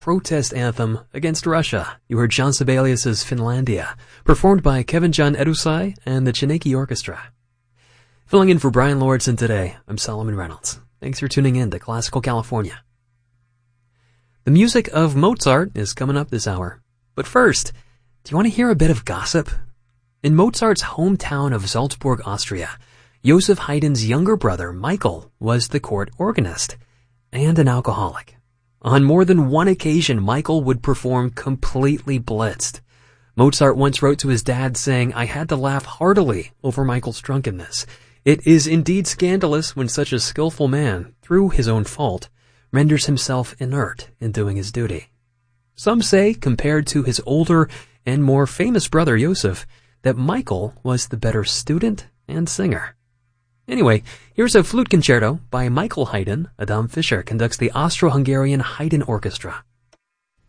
protest anthem against Russia. You heard Jean Sibelius' Finlandia, performed by Kevin-John Edusai and the Chineki Orchestra. Filling in for Brian Lordson today, I'm Solomon Reynolds. Thanks for tuning in to Classical California. The music of Mozart is coming up this hour. But first, do you want to hear a bit of gossip? In Mozart's hometown of Salzburg, Austria, Joseph Haydn's younger brother, Michael, was the court organist and an alcoholic. On more than one occasion, Michael would perform completely blitzed. Mozart once wrote to his dad saying, "I had to laugh heartily over Michael's drunkenness. It is indeed scandalous when such a skillful man, through his own fault, renders himself inert in doing his duty." Some say, compared to his older and more famous brother Joseph, that Michael was the better student and singer. Anyway, here's a flute concerto by Michael Haydn. Adam Fischer conducts the Austro-Hungarian Haydn Orchestra.